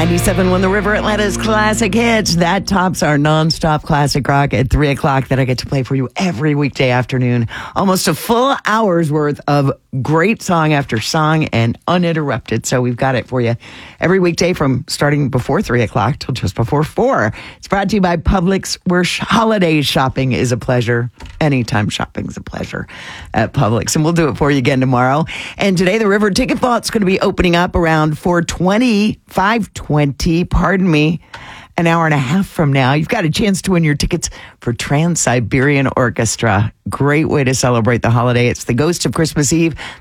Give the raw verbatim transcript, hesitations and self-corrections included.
ninety-seven When the River, Atlanta's classic hits. That tops our nonstop classic rock at three o'clock that I get to play for you every weekday afternoon. Almost a full hour's worth of great song after song and uninterrupted. So we've got it for you every weekday from starting before three o'clock till just before four. It's brought to you by Publix, where sh- holiday shopping is a pleasure. Anytime shopping is a pleasure at Publix. And we'll do it for you again tomorrow. And today, the River Ticket Vault's going to be opening up around four twenty, five twenty, pardon me, an hour and a half from now. You've got a chance to win your tickets for Trans-Siberian Orchestra. Great way to celebrate the holiday. It's the Ghost of Christmas Eve.